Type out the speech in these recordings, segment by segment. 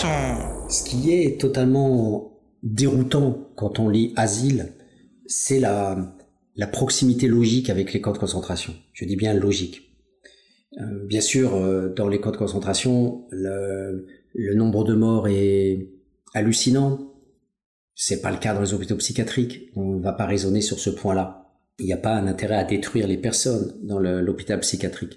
concentration. Ce qui est totalement déroutant quand on lit asile, c'est la proximité logique avec les camps de concentration. Je dis bien logique. Bien sûr, dans les camps de concentration, le nombre de morts est hallucinant. C'est pas le cas dans les hôpitaux psychiatriques. On ne va pas raisonner sur ce point-là. Il n'y a pas un intérêt à détruire les personnes dans l'hôpital psychiatrique.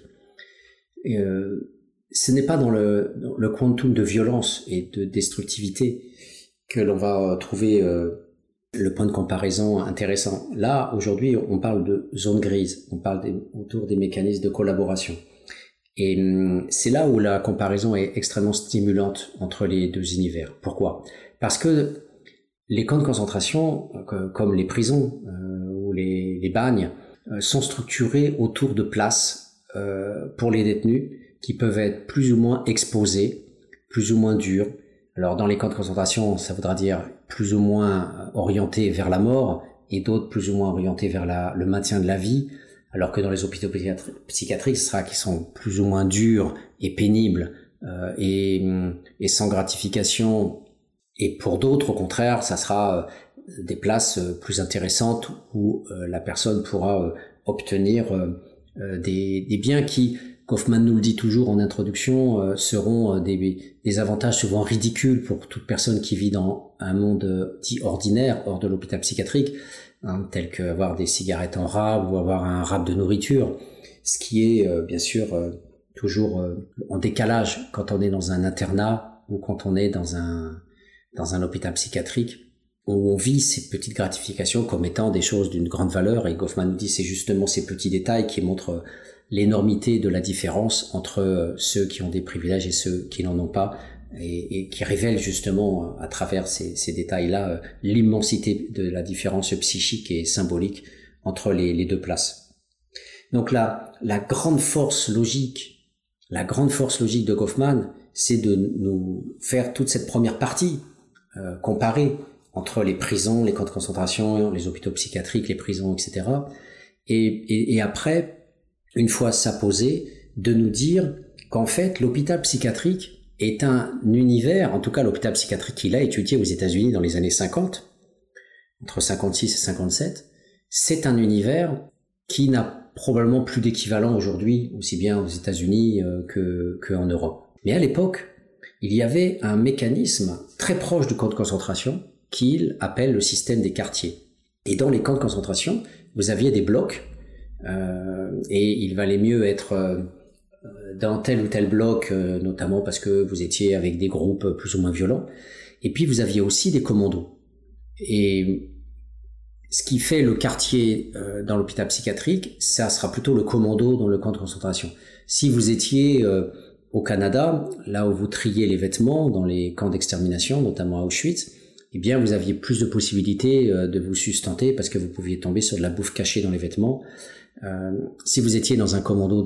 Ce n'est pas dans le quantum de violence et de destructivité que l'on va trouver le point de comparaison intéressant. Là, aujourd'hui, on parle de zone grise, on parle autour des mécanismes de collaboration. Et c'est là où la comparaison est extrêmement stimulante entre les deux univers. Pourquoi ? Parce que les camps de concentration, comme les prisons ou les bagnes, sont structurés autour de places pour les détenus qui peuvent être plus ou moins exposés, plus ou moins durs. Alors dans les camps de concentration, ça voudra dire plus ou moins orientés vers la mort et d'autres plus ou moins orientés vers le maintien de la vie, alors que dans les hôpitaux psychiatriques, ce sera qui sont plus ou moins durs et pénibles et sans gratification. Et pour d'autres, au contraire, ça sera des places plus intéressantes où la personne pourra obtenir des biens qui, Goffman nous le dit toujours en introduction, seront des avantages souvent ridicules pour toute personne qui vit dans un monde dit ordinaire, hors de l'hôpital psychiatrique, tel que avoir des cigarettes en rab ou avoir un rab de nourriture, ce qui est bien sûr toujours en décalage quand on est dans un internat ou quand on est dans un hôpital psychiatrique où on vit ces petites gratifications comme étant des choses d'une grande valeur. Et Goffman nous dit c'est justement ces petits détails qui montrent l'énormité de la différence entre ceux qui ont des privilèges et ceux qui n'en ont pas, et qui révèlent justement à travers ces détails-là l'immensité de la différence psychique et symbolique entre les deux places. Donc la grande force logique de Goffman, c'est de nous faire toute cette première partie comparée entre les prisons, les camps de concentration, les hôpitaux psychiatriques, les prisons, etc. Et après, une fois ça posé, de nous dire qu'en fait, l'hôpital psychiatrique est un univers, en tout cas l'hôpital psychiatrique qu'il a étudié aux États-Unis dans les années 50, entre 56 et 57, c'est un univers qui n'a probablement plus d'équivalent aujourd'hui, aussi bien aux États-Unis qu'en Europe. Mais à l'époque, il y avait un mécanisme très proche du camp de concentration qu'il appelle le système des quartiers. Et dans les camps de concentration, vous aviez des blocs, et il valait mieux être dans tel ou tel bloc, notamment parce que vous étiez avec des groupes plus ou moins violents. Et puis vous aviez aussi des commandos. Et ce qui fait le quartier dans l'hôpital psychiatrique, ça sera plutôt le commando dans le camp de concentration. Si vous étiez au Canada, là où vous triez les vêtements dans les camps d'extermination, notamment à Auschwitz, eh bien vous aviez plus de possibilités de vous sustenter parce que vous pouviez tomber sur de la bouffe cachée dans les vêtements. Si vous étiez dans un commando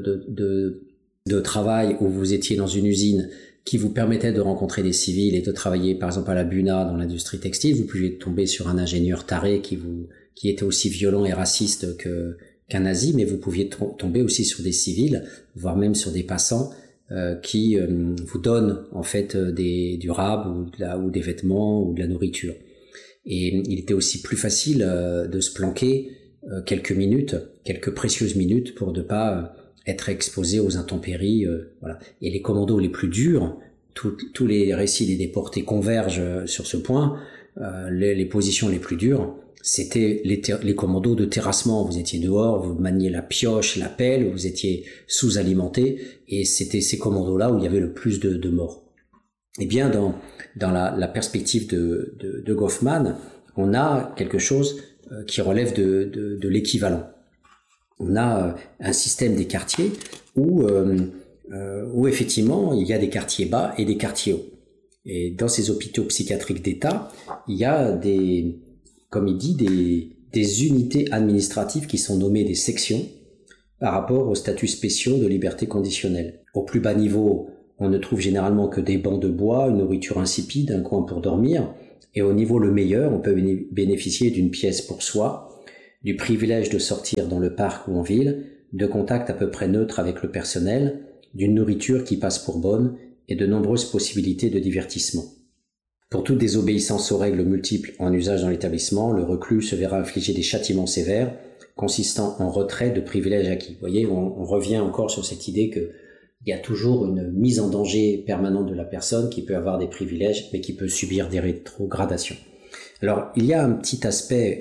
de travail où vous étiez dans une usine qui vous permettait de rencontrer des civils et de travailler par exemple à la Buna dans l'industrie textile, vous pouviez tomber sur un ingénieur taré qui était aussi violent et raciste qu'un nazi, mais vous pouviez tomber aussi sur des civils, voire même sur des passants qui vous donnent en fait du rab ou des vêtements ou de la nourriture. Et il était aussi plus facile de se planquer quelques précieuses minutes pour ne pas être exposé aux intempéries. Voilà. Et les commandos les plus durs, tous les récits des déportés convergent sur ce point. Les positions les plus dures, c'était les commandos de terrassement. Vous étiez dehors, vous maniez la pioche, la pelle, vous étiez sous-alimenté, et c'était ces commandos-là où il y avait le plus de morts. Eh bien, dans la perspective de Goffman, on a quelque chose qui relève de l'équivalent. On a un système des quartiers où effectivement il y a des quartiers bas et des quartiers hauts. Et dans ces hôpitaux psychiatriques d'État, il y a comme il dit, des unités administratives qui sont nommées des sections par rapport aux statuts spéciaux de liberté conditionnelle. Au plus bas niveau, on ne trouve généralement que des bancs de bois, une nourriture insipide, un coin pour dormir. Et au niveau le meilleur, on peut bénéficier d'une pièce pour soi, du privilège de sortir dans le parc ou en ville, de contacts à peu près neutres avec le personnel, d'une nourriture qui passe pour bonne et de nombreuses possibilités de divertissement. Pour toute désobéissance aux règles multiples en usage dans l'établissement, le reclus se verra infliger des châtiments sévères consistant en retrait de privilèges acquis. Vous voyez, on revient encore sur cette idée qu'il y a toujours une mise en danger permanente de la personne qui peut avoir des privilèges mais qui peut subir des rétrogradations. Alors, il y a un petit aspect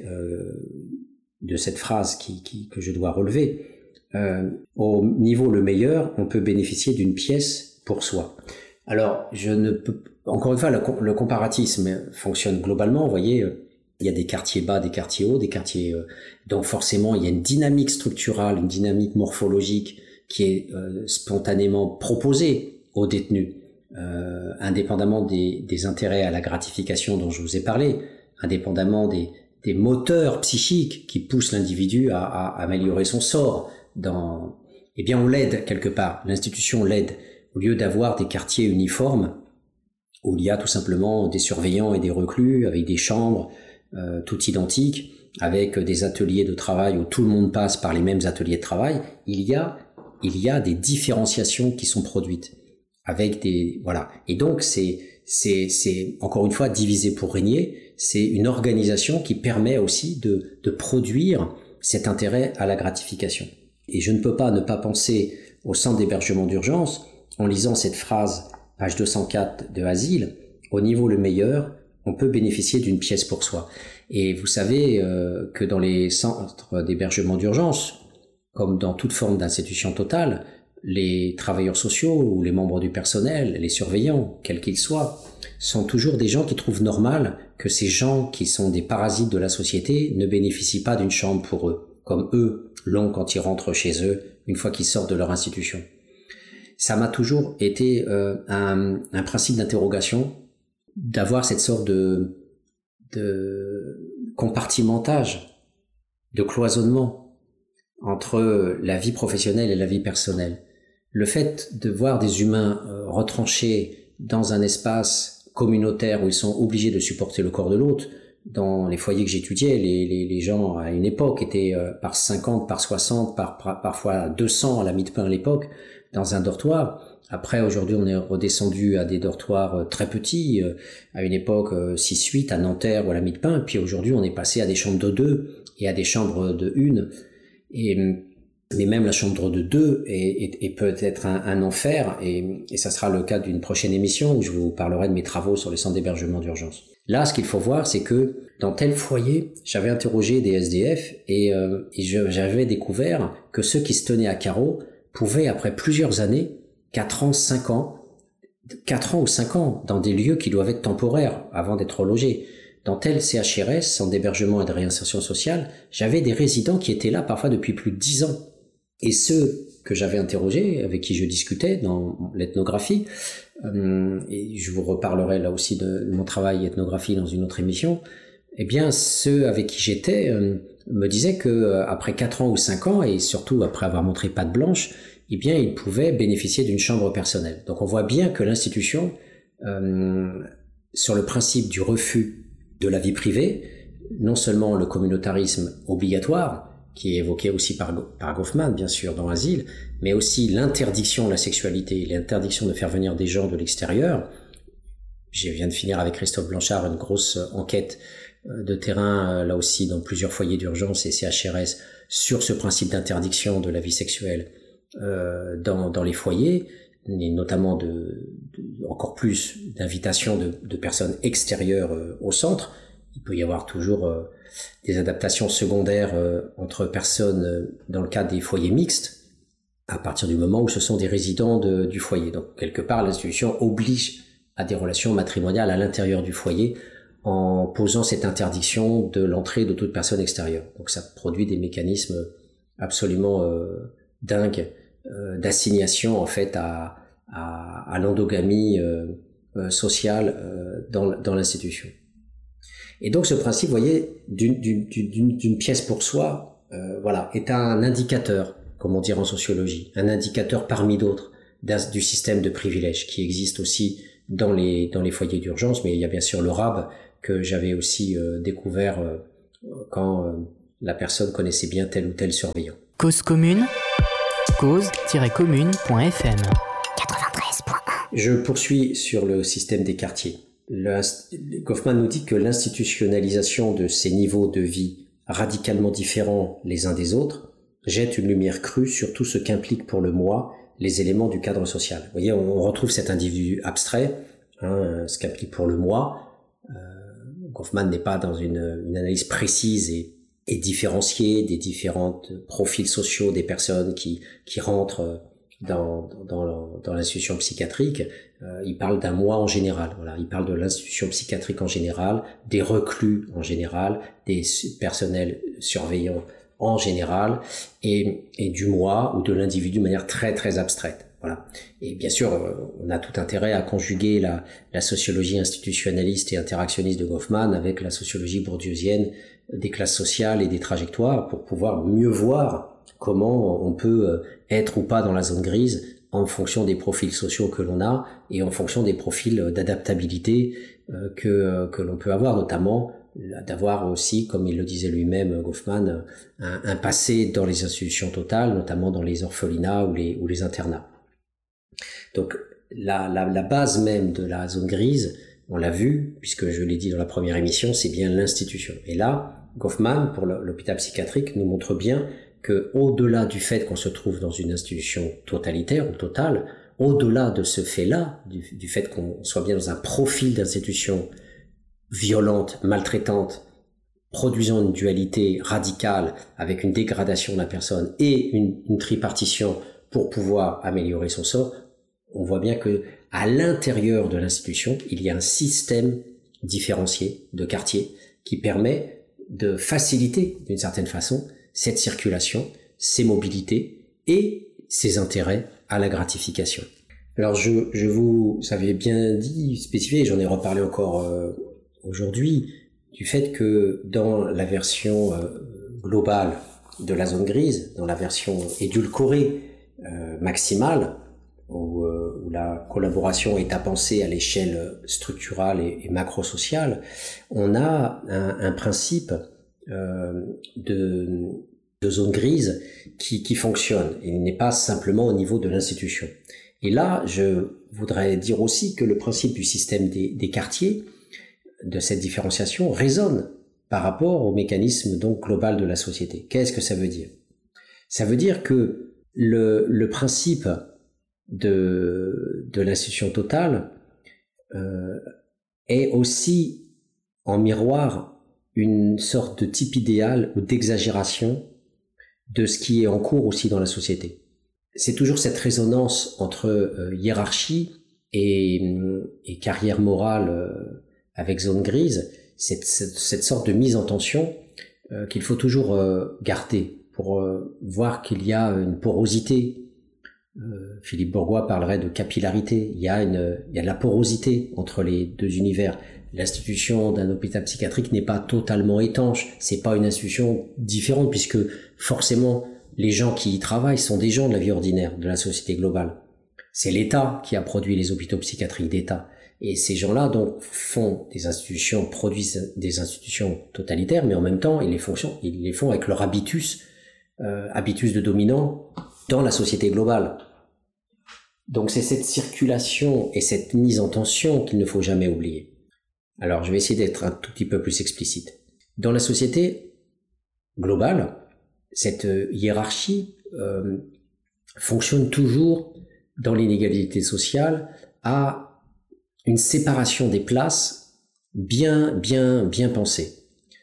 de cette phrase que je dois relever. Au niveau le meilleur, on peut bénéficier d'une pièce pour soi. Alors, je ne peux... Encore une fois, le comparatisme fonctionne globalement. Vous voyez, il y a des quartiers bas, des quartiers hauts, des quartiers... donc forcément, il y a une dynamique structurale, une dynamique morphologique qui est spontanément proposée aux détenus, indépendamment des intérêts à la gratification dont je vous ai parlé, indépendamment des moteurs psychiques qui poussent l'individu à améliorer son sort. Eh bien, on l'aide quelque part. L'institution l'aide. Au lieu d'avoir des quartiers uniformes, où il y a tout simplement des surveillants et des reclus, avec des chambres toutes identiques, avec des ateliers de travail où tout le monde passe par les mêmes ateliers de travail, il y a des différenciations qui sont produites. Voilà. Et donc, c'est encore une fois diviser pour régner. C'est une organisation qui permet aussi de produire cet intérêt à la gratification. Et je ne peux pas ne pas penser au centre d'hébergement d'urgence en lisant cette phrase, page 204 de Asile, au niveau le meilleur, on peut bénéficier d'une pièce pour soi. Et vous savez que dans les centres d'hébergement d'urgence, comme dans toute forme d'institution totale, les travailleurs sociaux ou les membres du personnel, les surveillants, quels qu'ils soient, sont toujours des gens qui trouvent normal que ces gens qui sont des parasites de la société ne bénéficient pas d'une chambre pour eux, comme eux l'ont quand ils rentrent chez eux, une fois qu'ils sortent de leur institution. Ça m'a toujours été un principe d'interrogation d'avoir cette sorte de compartimentage, de cloisonnement entre la vie professionnelle et la vie personnelle. Le fait de voir des humains retranchés dans un espace communautaire où ils sont obligés de supporter le corps de l'autre, dans les foyers que j'étudiais, les gens à une époque étaient par 50, par 60, parfois 200 à la Mide-Pain à l'époque, dans un dortoir. Après, aujourd'hui, on est redescendu à des dortoirs très petits, à une époque 6-8 à Nanterre ou à la Mide-Pain, puis aujourd'hui, on est passé à des chambres de 2 et à des chambres de 1. Mais même la chambre de 2 est peut-être un enfer, et ça sera le cas d'une prochaine émission où je vous parlerai de mes travaux sur les centres d'hébergement d'urgence. Là, ce qu'il faut voir, c'est que dans tel foyer, j'avais interrogé des SDF et j'avais découvert que ceux qui se tenaient à carreau pouvaient, après plusieurs années, 4 ans ou 5 ans, dans des lieux qui doivent être temporaires avant d'être logés. Dans tel CHRS, centre d'hébergement et de réinsertion sociale, j'avais des résidents qui étaient là parfois depuis plus de 10 ans. Et ceux que j'avais interrogés, avec qui je discutais dans l'ethnographie, et je vous reparlerai là aussi de mon travail ethnographie dans une autre émission, eh bien ceux avec qui j'étais me disaient que après 4 ans ou 5 ans, et surtout après avoir montré patte blanche, eh bien ils pouvaient bénéficier d'une chambre personnelle. Donc on voit bien que l'institution, sur le principe du refus de la vie privée, non seulement le communautarisme obligatoire, qui est évoqué aussi par Goffman, bien sûr, dans Asile, mais aussi l'interdiction de la sexualité, l'interdiction de faire venir des gens de l'extérieur. Je viens de finir avec Christophe Blanchard une grosse enquête de terrain, là aussi dans plusieurs foyers d'urgence et CHRS, sur ce principe d'interdiction de la vie sexuelle dans les foyers, et notamment encore plus d'invitation de personnes extérieures au centre. Il peut y avoir toujours des adaptations secondaires entre personnes dans le cadre des foyers mixtes, à partir du moment où ce sont des résidents du foyer. Donc, quelque part, l'institution oblige à des relations matrimoniales à l'intérieur du foyer en posant cette interdiction de l'entrée de toute personne extérieure. Donc, ça produit des mécanismes absolument dingues d'assignation, en fait, à l'endogamie sociale dans l'institution. Et donc ce principe, vous voyez, d'une pièce pour soi, voilà, est un indicateur, comme on dirait en sociologie, un indicateur parmi d'autres du système de privilèges qui existe aussi dans les foyers d'urgence. Mais il y a bien sûr le RAB que j'avais aussi découvert quand la personne connaissait bien tel ou tel surveillant. Cause commune, cause-commune.fm. 93.1 Je poursuis sur le système des quartiers. Goffman nous dit que l'institutionnalisation de ces niveaux de vie radicalement différents les uns des autres jette une lumière crue sur tout ce qu'impliquent pour le moi les éléments du cadre social. Vous voyez, on retrouve cet individu abstrait, ce qu'implique pour le moi. Goffman n'est pas dans une analyse précise et différenciée des différents profils sociaux des personnes qui rentrent dans l'institution psychiatrique. Il parle d'un moi en général. Voilà, il parle de l'institution psychiatrique en général, des reclus en général, des personnels surveillants en général, et du moi ou de l'individu de manière très très abstraite. Voilà. Et bien sûr, on a tout intérêt à conjuguer la sociologie institutionnaliste et interactionniste de Goffman avec la sociologie bourdieusienne des classes sociales et des trajectoires pour pouvoir mieux voir comment on peut être ou pas dans la zone grise en fonction des profils sociaux que l'on a et en fonction des profils d'adaptabilité que l'on peut avoir, notamment d'avoir aussi, comme il le disait lui-même, Goffman, un passé dans les institutions totales, notamment dans les orphelinats ou les internats. Donc la base même de la zone grise, on l'a vu, puisque je l'ai dit dans la première émission, c'est bien l'institution. Et là, Goffman, pour l'hôpital psychiatrique, nous montre bien que, au-delà du fait qu'on se trouve dans une institution totalitaire ou totale, au-delà de ce fait-là, du fait qu'on soit bien dans un profil d'institution violente, maltraitante, produisant une dualité radicale avec une dégradation de la personne et une tripartition pour pouvoir améliorer son sort, on voit bien que à l'intérieur de l'institution, il y a un système différencié de quartier qui permet de faciliter d'une certaine façon cette circulation, ces mobilités et ces intérêts à la gratification. Alors je vous avais bien dit, spécifié, j'en ai reparlé encore aujourd'hui, du fait que dans la version globale de la zone grise, dans la version édulcorée maximale, où la collaboration est à penser à l'échelle structurale et macro-sociale, on a un principe de zone grise qui fonctionne. Il n'est pas simplement au niveau de l'institution. Et là, je voudrais dire aussi que le principe du système des quartiers, de cette différenciation, résonne par rapport au mécanisme donc global de la société. Qu'est-ce que ça veut dire? Ça veut dire que le principe de l'institution totale est aussi en miroir une sorte de type idéal ou d'exagération de ce qui est en cours aussi dans la société. C'est toujours cette résonance entre hiérarchie et carrière morale avec zone grise, cette sorte de mise en tension qu'il faut toujours garder pour voir qu'il y a une porosité. Philippe Bourgois parlerait de capillarité. Il y a de la porosité entre les deux univers. L'institution d'un hôpital psychiatrique n'est pas totalement étanche. C'est pas une institution différente puisque forcément les gens qui y travaillent sont des gens de la vie ordinaire, de la société globale. C'est l'État qui a produit les hôpitaux psychiatriques d'État. Et ces gens-là donc produisent des institutions totalitaires, mais en même temps ils les font avec leur habitus de dominant dans la société globale. Donc c'est cette circulation et cette mise en tension qu'il ne faut jamais oublier. Alors je vais essayer d'être un tout petit peu plus explicite. Dans la société globale, cette hiérarchie fonctionne toujours dans l'inégalité sociale à une séparation des places bien pensée.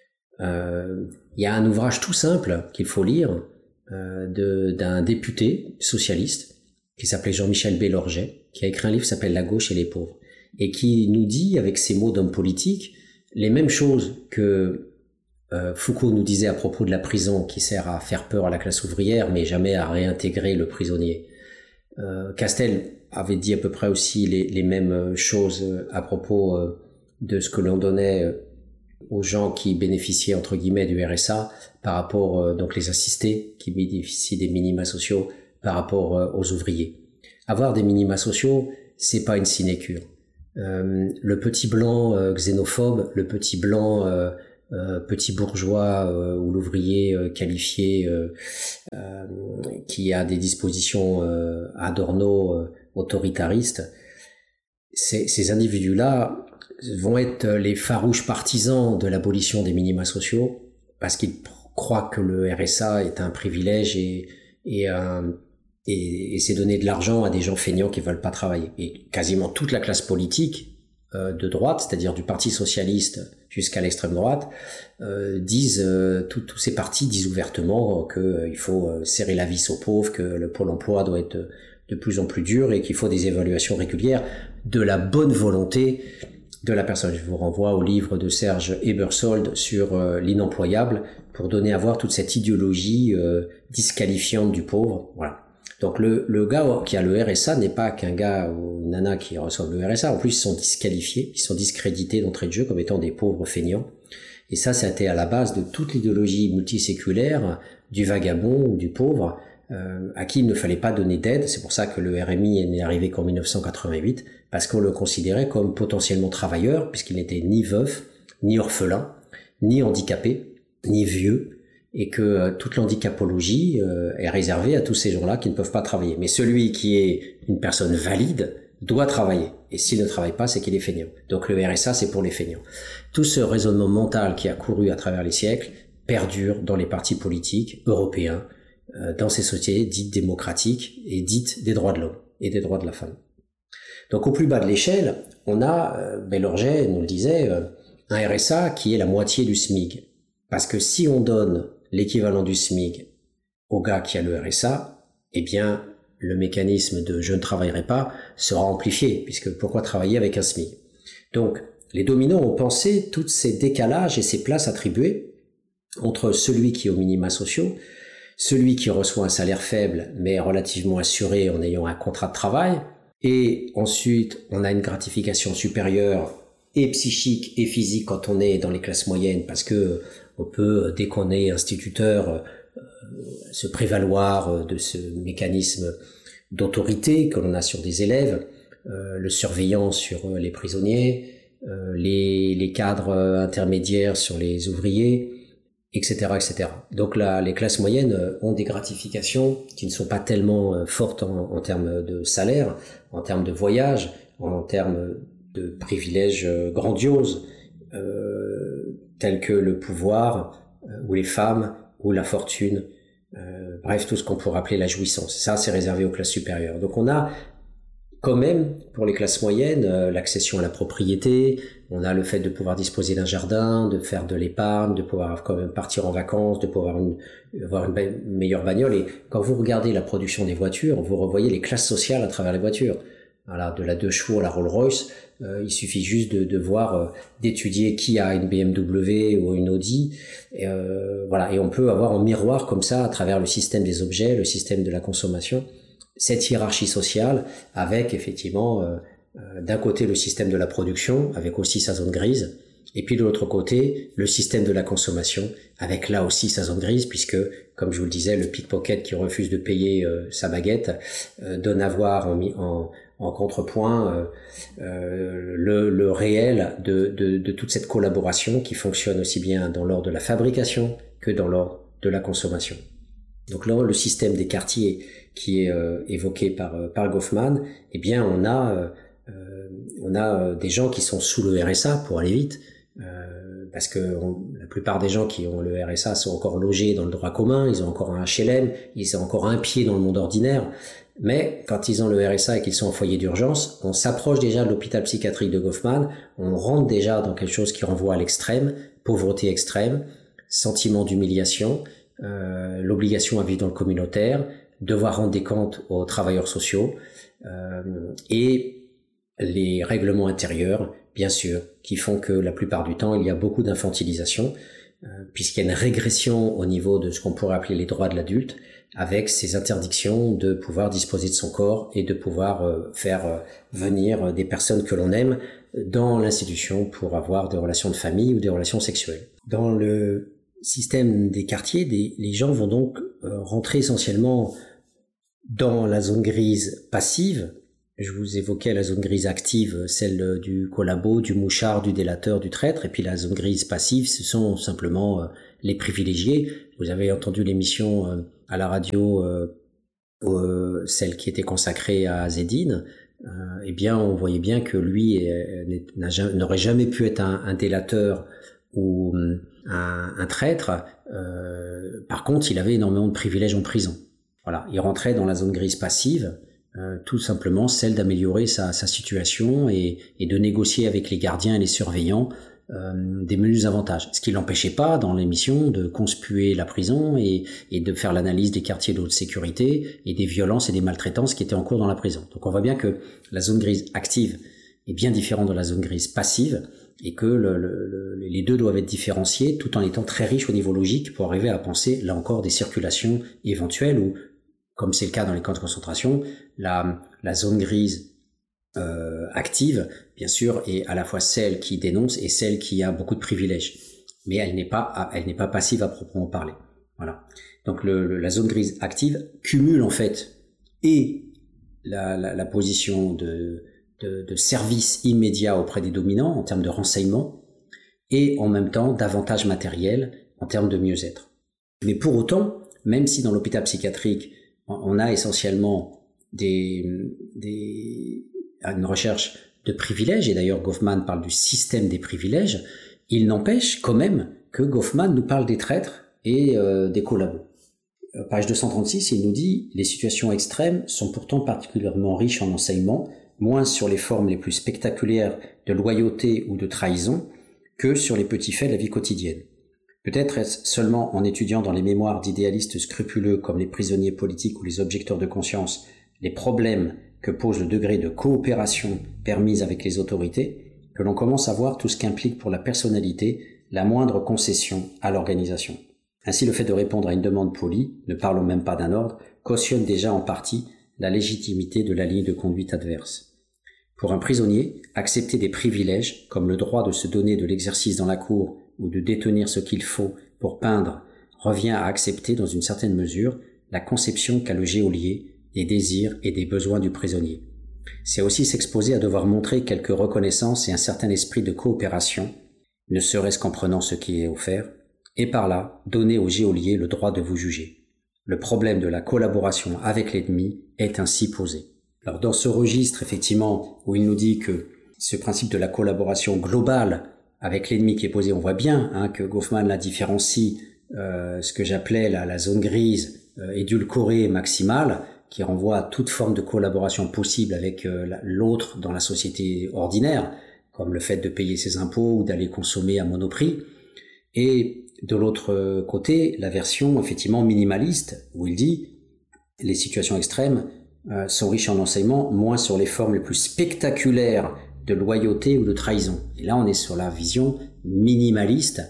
Il y a un ouvrage tout simple qu'il faut lire d'un député socialiste qui s'appelait Jean-Michel Bélorget, qui a écrit un livre qui s'appelle La gauche et les pauvres, et qui nous dit, avec ses mots d'homme politique, les mêmes choses que Foucault nous disait à propos de la prison qui sert à faire peur à la classe ouvrière, mais jamais à réintégrer le prisonnier. Castel avait dit à peu près aussi les mêmes choses à propos de ce que l'on donnait aux gens qui bénéficiaient entre guillemets du RSA par rapport donc les assistés qui bénéficient des minima sociaux par rapport aux ouvriers. Avoir des minima sociaux, c'est pas une sinécure. Le petit blanc xénophobe, le petit blanc petit bourgeois ou l'ouvrier qualifié qui a des dispositions Adorno autoritaristes, ces individus-là vont être les farouches partisans de l'abolition des minima sociaux parce qu'ils croient que le RSA est un privilège et c'est donner de l'argent à des gens feignants qui veulent pas travailler. Et quasiment toute la classe politique de droite, c'est-à-dire du Parti socialiste jusqu'à l'extrême droite, tous ces partis disent ouvertement qu'il faut serrer la vis aux pauvres, que le pôle emploi doit être de plus en plus dur et qu'il faut des évaluations régulières de la bonne volonté de la personne. Je vous renvoie au livre de Serge Ebersold sur l'inemployable pour donner à voir toute cette idéologie disqualifiante du pauvre. Voilà. Donc le gars qui a le RSA n'est pas qu'un gars ou une nana qui reçoivent le RSA. En plus, ils sont disqualifiés, ils sont discrédités d'entrée de jeu comme étant des pauvres feignants. Et ça a été à la base de toute l'idéologie multiséculaire du vagabond ou du pauvre à qui il ne fallait pas donner d'aide. C'est pour ça que le RMI n'est arrivé qu'en 1988, parce qu'on le considérait comme potentiellement travailleur, puisqu'il n'était ni veuf, ni orphelin, ni handicapé, ni vieux, et que toute l'handicapologie est réservée à tous ces gens-là qui ne peuvent pas travailler. Mais celui qui est une personne valide doit travailler. Et s'il ne travaille pas, c'est qu'il est feignant. Donc le RSA, c'est pour les feignants. Tout ce raisonnement mental qui a couru à travers les siècles perdure dans les partis politiques européens, dans ces sociétés dites démocratiques et dites des droits de l'homme et des droits de la femme. Donc au plus bas de l'échelle, on a, Bellorget nous le disait, un RSA qui est la moitié du SMIC. Parce que si on donne l'équivalent du SMIC au gars qui a le RSA, eh bien le mécanisme de je ne travaillerai pas sera amplifié, puisque pourquoi travailler avec un SMIC? Donc les dominants ont pensé tous ces décalages et ces places attribuées entre celui qui est aux minima sociaux, celui qui reçoit un salaire faible mais relativement assuré en ayant un contrat de travail, et ensuite on a une gratification supérieure et psychique et physique quand on est dans les classes moyennes, parce que on peut, dès qu'on est instituteur, se prévaloir de ce mécanisme d'autorité que l'on a sur des élèves, le surveillant sur les prisonniers, les cadres intermédiaires sur les ouvriers, etc., etc. Donc là, les classes moyennes ont des gratifications qui ne sont pas tellement fortes en termes de salaire, en termes de voyage, en termes de privilèges grandioses, tels que le pouvoir, ou les femmes, ou la fortune, bref, tout ce qu'on pourrait appeler la jouissance. Ça, c'est réservé aux classes supérieures. Donc on a quand même, pour les classes moyennes, l'accession à la propriété, on a le fait de pouvoir disposer d'un jardin, de faire de l'épargne, de pouvoir quand même partir en vacances, de pouvoir avoir une meilleure bagnole. Et quand vous regardez la production des voitures, vous revoyez les classes sociales à travers les voitures. Voilà, de la 2 chevaux à la Rolls-Royce, il suffit juste de voir, d'étudier qui a une BMW ou une Audi, voilà, et on peut avoir en miroir comme ça, à travers le système des objets, le système de la consommation, cette hiérarchie sociale, avec effectivement d'un côté le système de la production, avec aussi sa zone grise, et puis de l'autre côté le système de la consommation, avec là aussi sa zone grise, puisque, comme je vous le disais, le pickpocket qui refuse de payer sa baguette donne à voir en contrepoint le réel de toute cette collaboration qui fonctionne aussi bien dans l'ordre de la fabrication que dans l'ordre de la consommation. Donc là, le système des quartiers qui est évoqué par Goffman, eh bien on a des gens qui sont sous le RSA pour aller vite, parce que la plupart des gens qui ont le RSA sont encore logés dans le droit commun, ils ont encore un HLM, ils ont encore un pied dans le monde ordinaire, mais quand ils ont le RSA et qu'ils sont en foyer d'urgence, on s'approche déjà de l'hôpital psychiatrique de Goffman, on rentre déjà dans quelque chose qui renvoie à l'extrême, pauvreté extrême, sentiment d'humiliation, l'obligation à vivre dans le communautaire, devoir rendre des comptes aux travailleurs sociaux, et les règlements intérieurs, bien sûr, qui font que la plupart du temps, il y a beaucoup d'infantilisation, puisqu'il y a une régression au niveau de ce qu'on pourrait appeler les droits de l'adulte, avec ces interdictions de pouvoir disposer de son corps et de pouvoir faire venir des personnes que l'on aime dans l'institution pour avoir des relations de famille ou des relations sexuelles. Dans le système des quartiers, les gens vont donc rentrer essentiellement dans la zone grise passive. Je vous évoquais la zone grise active, celle du collabo, du mouchard, du délateur, du traître, et puis la zone grise passive, ce sont simplement les privilégiés. Vous avez entendu l'émission à la radio, celle qui était consacrée à Zedine, eh bien, on voyait bien que lui n'aurait jamais pu être un délateur ou un traître. Par contre, il avait énormément de privilèges en prison. Voilà, il rentrait dans la zone grise passive, tout simplement celle d'améliorer sa situation et de négocier avec les gardiens et les surveillants des menus avantages. Ce qui l'empêchait pas dans l'émission de conspuer la prison et de faire l'analyse des quartiers de haute sécurité et des violences et des maltraitances qui étaient en cours dans la prison. Donc on voit bien que la zone grise active est bien différente de la zone grise passive et que les deux doivent être différenciés tout en étant très riches au niveau logique pour arriver à penser là encore des circulations éventuelles ou, comme c'est le cas dans les camps de concentration, la zone grise active, bien sûr, est à la fois celle qui dénonce et celle qui a beaucoup de privilèges. Mais elle n'est pas passive à proprement parler. Voilà. Donc la zone grise active cumule en fait et la position de service immédiat auprès des dominants en termes de renseignement et en même temps d'avantages matériels en termes de mieux-être. Mais pour autant, même si dans l'hôpital psychiatrique on a essentiellement une recherche de privilèges, et d'ailleurs Goffman parle du système des privilèges, il n'empêche quand même que Goffman nous parle des traîtres et des collabos. Page 236, il nous dit « Les situations extrêmes sont pourtant particulièrement riches en enseignements, moins sur les formes les plus spectaculaires de loyauté ou de trahison que sur les petits faits de la vie quotidienne. Peut-être est-ce seulement en étudiant dans les mémoires d'idéalistes scrupuleux comme les prisonniers politiques ou les objecteurs de conscience les problèmes que pose le degré de coopération permise avec les autorités que l'on commence à voir tout ce qu'implique pour la personnalité la moindre concession à l'organisation. Ainsi, le fait de répondre à une demande polie, ne parlons même pas d'un ordre, cautionne déjà en partie la légitimité de la ligne de conduite adverse. Pour un prisonnier, accepter des privilèges, comme le droit de se donner de l'exercice dans la cour ou de détenir ce qu'il faut pour peindre, revient à accepter dans une certaine mesure la conception qu'a le geôlier des désirs et des besoins du prisonnier. C'est aussi s'exposer à devoir montrer quelque reconnaissance et un certain esprit de coopération, ne serait-ce qu'en prenant ce qui est offert, et par là donner au geôlier le droit de vous juger. Le problème de la collaboration avec l'ennemi est ainsi posé. Alors dans ce registre, effectivement, où il nous dit que ce principe de la collaboration globale avec l'ennemi qui est posé, on voit bien que Goffman la différencie, ce que j'appelais la zone grise édulcorée maximale, qui renvoie à toute forme de collaboration possible avec l'autre dans la société ordinaire, comme le fait de payer ses impôts ou d'aller consommer à monoprix. Et de l'autre côté, la version effectivement minimaliste, où il dit les situations extrêmes sont riches en enseignements, moins sur les formes les plus spectaculaires de loyauté ou de trahison. Et là, on est sur la vision minimaliste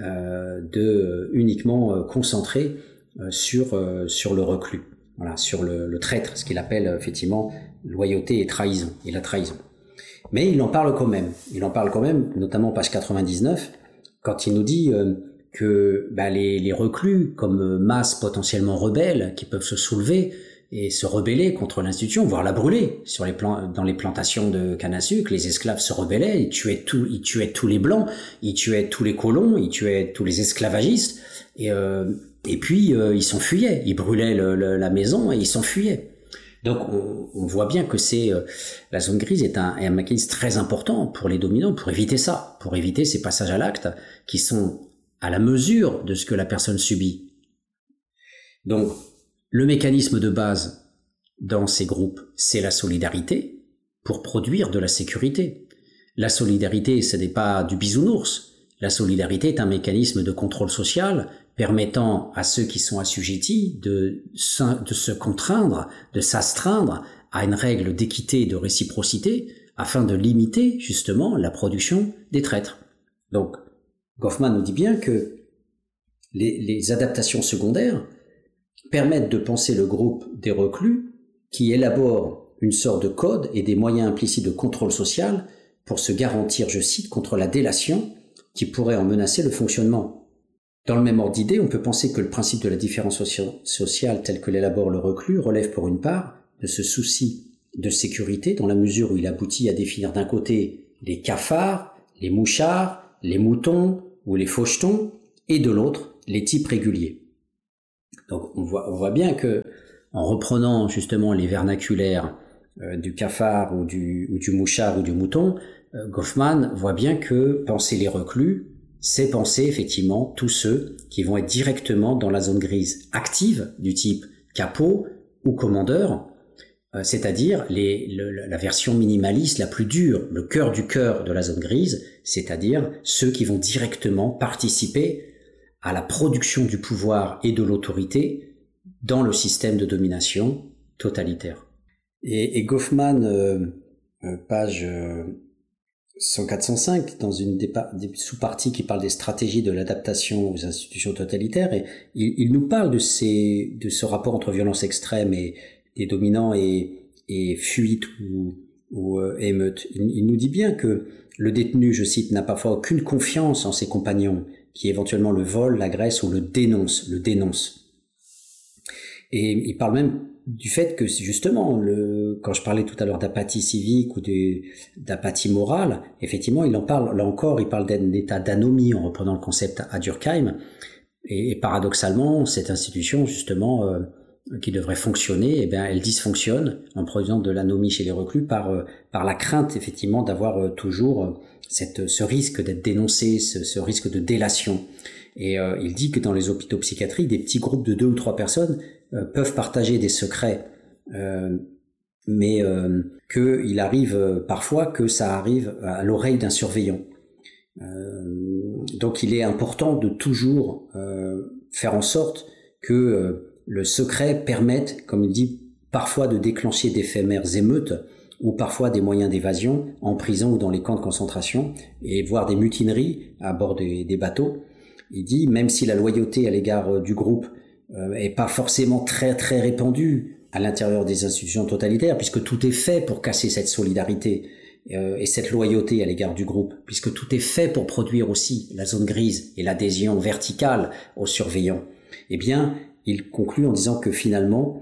uniquement concentrée sur le reclus. Voilà, sur le traître, ce qu'il appelle effectivement loyauté et trahison, et la trahison. Mais il en parle quand même. Il en parle quand même, notamment page 99, quand il nous dit que les reclus, comme masse potentiellement rebelles, qui peuvent se soulever et se rebeller contre l'institution, voire la brûler dans les plantations de canne à sucre, les esclaves se rebellaient, ils tuaient tous les blancs, ils tuaient tous les colons, ils tuaient tous les esclavagistes, et puis ils s'enfuyaient, ils brûlaient la maison et ils s'enfuyaient. Donc on voit bien que la zone grise est un mécanisme très important pour les dominants, pour éviter ça, pour éviter ces passages à l'acte qui sont à la mesure de ce que la personne subit. Donc le mécanisme de base dans ces groupes, c'est la solidarité pour produire de la sécurité. La solidarité, ce n'est pas du bisounours. La solidarité est un mécanisme de contrôle social permettant à ceux qui sont assujettis de se contraindre, de s'astreindre à une règle d'équité et de réciprocité afin de limiter justement la production des traîtres. Donc, Goffman nous dit bien que les adaptations secondaires permettent de penser le groupe des reclus qui élaborent une sorte de code et des moyens implicites de contrôle social pour se garantir, je cite, contre la délation qui pourrait en menacer le fonctionnement. Dans le même ordre d'idée, on peut penser que le principe de la différence sociale tel que l'élabore le reclus relève pour une part de ce souci de sécurité dans la mesure où il aboutit à définir d'un côté les cafards, les mouchards, les moutons ou les fauchetons et de l'autre les types réguliers. Donc on voit bien que en reprenant justement les vernaculaires du cafard ou du mouchard ou du mouton, Goffman voit bien que penser les reclus, c'est penser effectivement tous ceux qui vont être directement dans la zone grise active du type capot ou commandeur, c'est-à-dire la version minimaliste la plus dure, le cœur du cœur de la zone grise, c'est-à-dire ceux qui vont directement participer à la production du pouvoir et de l'autorité dans le système de domination totalitaire. Et Goffman, page 104-105, dans une des sous-parties qui parle des stratégies de l'adaptation aux institutions totalitaires, et il nous parle de ce rapport entre violence extrême et des dominants et fuite ou émeute. Il nous dit bien que le détenu, je cite, n'a parfois aucune confiance en ses compagnons, qui éventuellement le volent, l'agressent ou le dénoncent. Et il parle même du fait que justement, quand je parlais tout à l'heure d'apathie civique ou d'apathie morale, effectivement, il en parle, là encore, il parle d'un état d'anomie en reprenant le concept à Durkheim. Et paradoxalement, cette institution, justement, qui devrait fonctionner, eh bien, elle dysfonctionne en produisant de l'anomie chez les reclus par la crainte, effectivement, d'avoir toujours ce risque d'être dénoncé, ce risque de délation. Et il dit que dans les hôpitaux psychiatriques, des petits groupes de 2 ou 3 personnes peuvent partager des secrets, mais qu'il arrive parfois que ça arrive à l'oreille d'un surveillant. Donc il est important de toujours faire en sorte que le secret permette, comme il dit, parfois de déclencher d'éphémères émeutes ou parfois des moyens d'évasion en prison ou dans les camps de concentration, et voire des mutineries à bord des bateaux. Il dit, même si la loyauté à l'égard du groupe est pas forcément très très répandue à l'intérieur des institutions totalitaires, puisque tout est fait pour casser cette solidarité et cette loyauté à l'égard du groupe, puisque tout est fait pour produire aussi la zone grise et l'adhésion verticale aux surveillants, eh bien, il conclut en disant que finalement,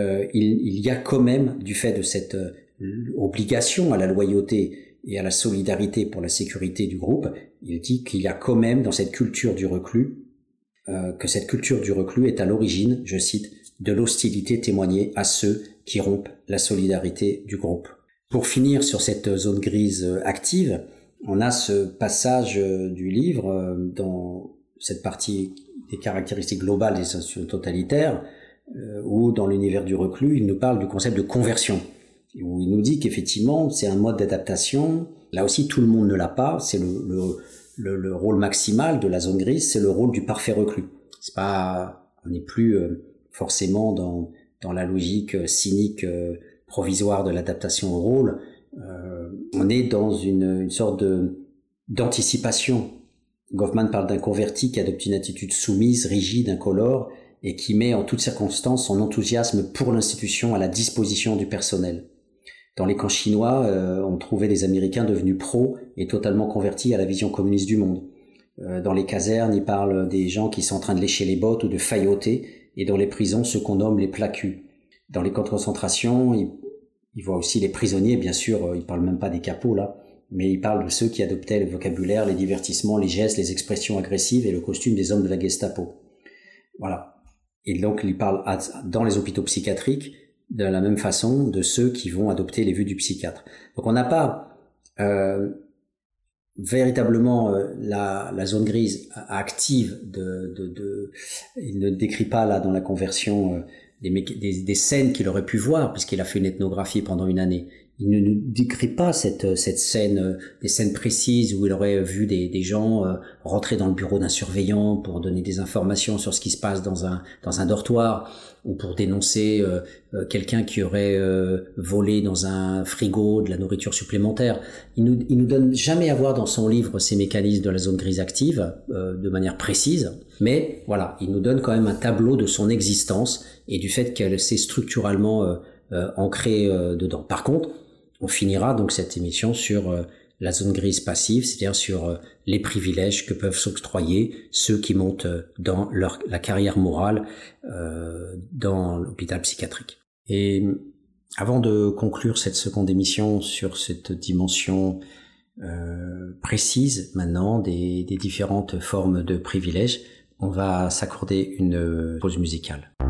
il y a quand même, du fait de cette obligation à la loyauté et à la solidarité pour la sécurité du groupe, il dit qu'il y a quand même dans cette culture du reclus, que cette culture du reclus est à l'origine, je cite, de l'hostilité témoignée à ceux qui rompent la solidarité du groupe. Pour finir sur cette zone grise active, on a ce passage du livre dans cette partie des caractéristiques globales des institutions totalitaires, où dans l'univers du reclus, il nous parle du concept de conversion, où il nous dit qu'effectivement, c'est un mode d'adaptation. Là aussi, tout le monde ne l'a pas. C'est le rôle maximal de la zone grise, c'est le rôle du parfait reclus. C'est pas, on n'est plus forcément dans la logique cynique provisoire de l'adaptation au rôle. On est dans une sorte d'anticipation. Goffman parle d'un converti qui adopte une attitude soumise, rigide, incolore, et qui met en toutes circonstances son enthousiasme pour l'institution à la disposition du personnel. Dans les camps chinois, on trouvait des Américains devenus pros et totalement convertis à la vision communiste du monde. Dans les casernes, il parle des gens qui sont en train de lécher les bottes ou de failloter, et dans les prisons, ceux qu'on nomme les placus. Dans les camps de concentration, il voit aussi les prisonniers, bien sûr, il parle même pas des capots là, mais il parle de ceux qui adoptaient le vocabulaire, les divertissements, les gestes, les expressions agressives et le costume des hommes de la Gestapo. Voilà. Et donc, il parle dans les hôpitaux psychiatriques de la même façon de ceux qui vont adopter les vues du psychiatre. Donc, on n'a pas véritablement la zone grise active il ne décrit pas là dans la conversion des scènes qu'il aurait pu voir, puisqu'il a fait une ethnographie pendant une année. Il ne nous décrit pas cette scène, des scènes précises où il aurait vu des gens rentrer dans le bureau d'un surveillant pour donner des informations sur ce qui se passe dans un dortoir, ou pour dénoncer quelqu'un qui aurait volé dans un frigo de la nourriture supplémentaire. Il nous donne jamais à voir dans son livre ces mécanismes de la zone grise active de manière précise, mais voilà, il nous donne quand même un tableau de son existence et du fait qu'elle s'est structurellement ancrée dedans. Par contre, on finira donc cette émission sur la zone grise passive, c'est-à-dire sur les privilèges que peuvent s'octroyer ceux qui montent dans la carrière morale dans l'hôpital psychiatrique. Et avant de conclure cette seconde émission sur cette dimension précise maintenant des différentes formes de privilèges, on va s'accorder une pause musicale.